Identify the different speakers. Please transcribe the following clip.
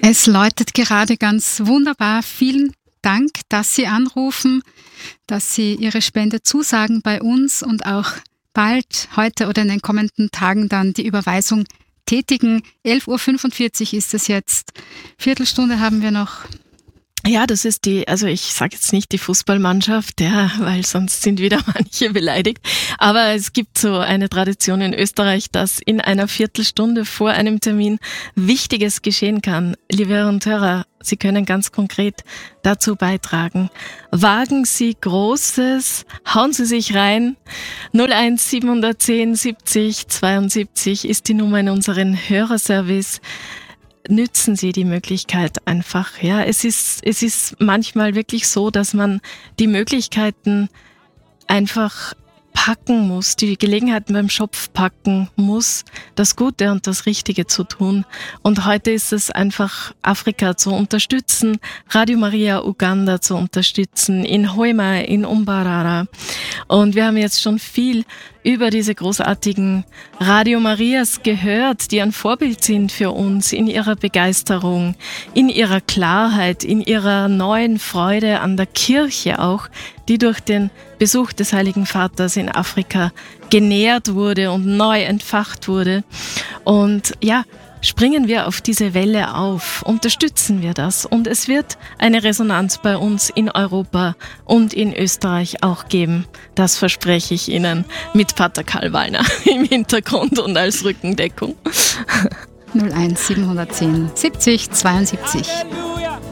Speaker 1: Es läutet gerade ganz wunderbar. Vielen Dank, dass Sie anrufen, dass Sie Ihre Spende zusagen bei uns und auch bald, heute oder in den kommenden Tagen dann die Überweisung tätigen. 11.45 Uhr ist es jetzt. Viertelstunde haben wir noch.
Speaker 2: Ja, das ist also ich sage jetzt nicht die Fußballmannschaft, ja, weil sonst sind wieder manche beleidigt. Aber es gibt so eine Tradition in Österreich, dass in einer Viertelstunde vor einem Termin Wichtiges geschehen kann. Liebe Hörer und Hörer, Sie können ganz konkret dazu beitragen. Wagen Sie Großes, hauen Sie sich rein. 01 710 70 72 ist die Nummer in unseren Hörerservice. Nützen Sie die Möglichkeit einfach. Ja, es ist manchmal wirklich so, dass man die Möglichkeiten einfach packen muss, die Gelegenheiten beim Schopf packen muss, das Gute und das Richtige zu tun. Und heute ist es einfach, Afrika zu unterstützen, Radio Maria Uganda zu unterstützen, in Hoima, in Umbarara. Und wir haben jetzt schon viel über diese großartigen Radio Marias gehört, die ein Vorbild sind für uns in ihrer Begeisterung, in ihrer Klarheit, in ihrer neuen Freude an der Kirche auch, die durch den Besuch des Heiligen Vaters in Afrika genährt wurde und neu entfacht wurde. Und ja, springen wir auf diese Welle auf, unterstützen wir das und es wird eine Resonanz bei uns in Europa und in Österreich auch geben. Das verspreche ich Ihnen mit Pater Karl Wallner im Hintergrund und als Rückendeckung.
Speaker 1: 01 710 70 72.